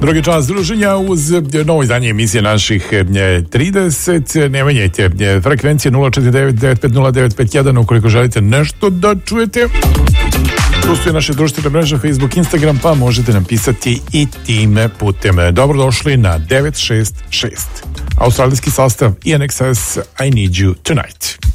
Drugi čas druženja uz novo izdanje emisije naših 30. Ne menjajte frekvencije 049-950-951 ukoliko želite nešto da čujete. Tu su je naše društvene mreže Facebook, Instagram, pa možete nam pisati i tim putem. Dobrodošli na 966. Australijski sastav INXS I Need You Tonight.